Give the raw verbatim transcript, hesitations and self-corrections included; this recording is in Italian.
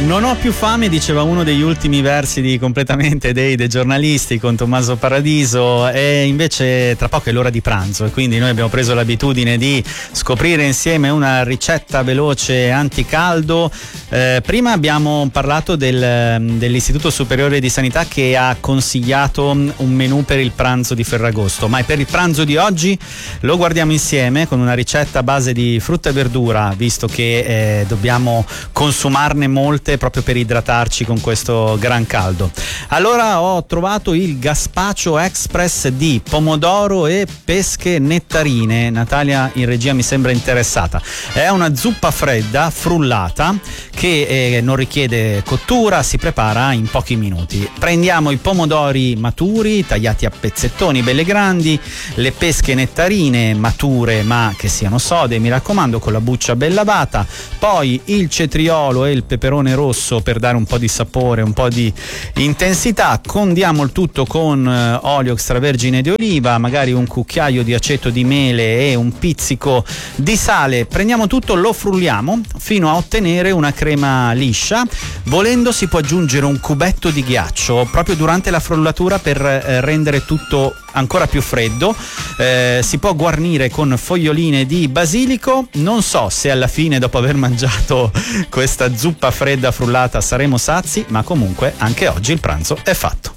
Non ho più fame, diceva uno degli ultimi versi di Completamente dei, dei giornalisti con Tommaso Paradiso, e invece tra poco è l'ora di pranzo e quindi noi abbiamo preso l'abitudine di scoprire insieme una ricetta veloce anticaldo. Eh, prima abbiamo parlato del, dell'Istituto Superiore di Sanità che ha consigliato un menù per il pranzo di Ferragosto, ma per il pranzo di oggi lo guardiamo insieme con una ricetta a base di frutta e verdura, visto che eh, dobbiamo consumarne molte proprio per idratarci con questo gran caldo. Allora ho trovato il gazpacho express di pomodoro e pesche nettarine. Natalia in regia mi sembra interessata. È una zuppa fredda frullata che eh, non richiede cottura, si prepara in pochi minuti. Prendiamo i pomodori maturi tagliati a pezzettoni belle grandi, le pesche nettarine mature ma che siano sode, mi raccomando, con la buccia ben lavata, poi il cetriolo e il peperone rosso per dare un po' di sapore, un po' di intensità. Condiamo il tutto con eh, olio extravergine di oliva, magari un cucchiaio di aceto di mele e un pizzico di sale. Prendiamo tutto, lo frulliamo fino a ottenere una crema liscia. Volendo si può aggiungere un cubetto di ghiaccio proprio durante la frullatura per eh, rendere tutto ancora più freddo. Eh, si può guarnire con foglioline di basilico. Non so se alla fine, dopo aver mangiato questa zuppa fredda frullata, saremo sazi, ma comunque anche oggi il pranzo è fatto.